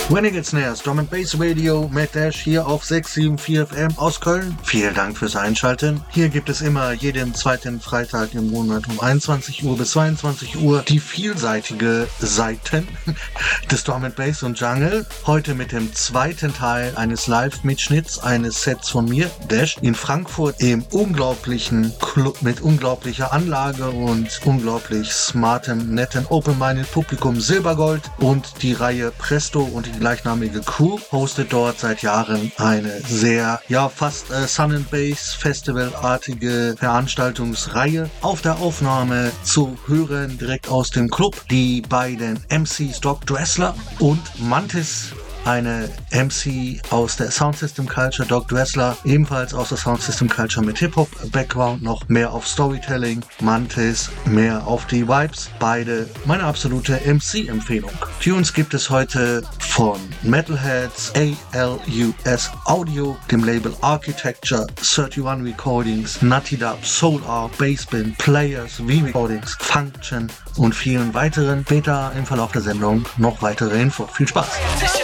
When It Gets Snares, Drum and Bass Radio mit Dash hier auf 674 FM aus Köln. Vielen Dank fürs Einschalten. Hier gibt es immer jeden zweiten Freitag im Monat um 21 Uhr bis 22 Uhr die vielseitige Seiten des Drum and Bass und Jungle. Heute mit dem zweiten Teil eines Live-Mitschnitts eines Sets von mir, Dash, in Frankfurt im unglaublichen Club mit unglaublicher Anlage und unglaublich smartem, netten, open-minded Publikum Silbergold und die Reihe Presto und die gleichnamige Crew hostet dort seit Jahren eine sehr, fast Sun and Bass Festival-artige Veranstaltungsreihe. Auf der Aufnahme zu hören direkt aus dem Club die beiden MCs Doc Dressler und Mantis, eine MC aus der Sound System Culture, Doc Dressler ebenfalls aus der Sound System Culture mit Hip-Hop-Background, noch mehr auf Storytelling, Mantis mehr auf die Vibes. Beide meine absolute MC-Empfehlung. Tunes gibt es heute von Metalheads, ALUS Audio, dem Label Architecture, 31 Recordings, Nutty Dub, Soul Art, Bassbin, Players, V-Recordings, Function und vielen weiteren. Später im Verlauf der Sendung noch weitere Info. Viel Spaß!